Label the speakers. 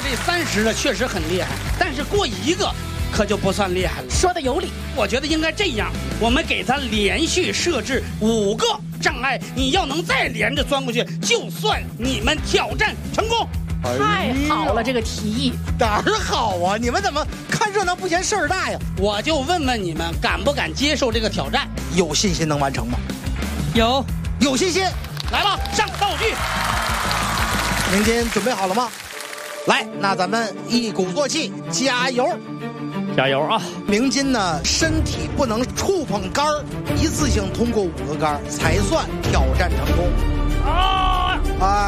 Speaker 1: 这30的确实很厉害，但是过1个可就不算厉害了。
Speaker 2: 说的有理，
Speaker 1: 我觉得应该这样，我们给他连续设置5个障碍，你要能再连着钻过去，就算你们挑战成功。
Speaker 2: 太好了，这个提议
Speaker 3: 哪儿好啊？你们怎么看热闹不嫌事儿大呀？
Speaker 1: 我就问问你们，敢不敢接受这个挑战？
Speaker 3: 有信心能完成吗？
Speaker 1: 有
Speaker 3: 信心。
Speaker 1: 来吧，上道具。
Speaker 3: 明金准备好了吗？来，那咱们一鼓作气，加油！
Speaker 4: 加油啊！
Speaker 3: 明金呢，身体不能触碰杆儿，一次性通过5个杆儿才算挑战成功。啊！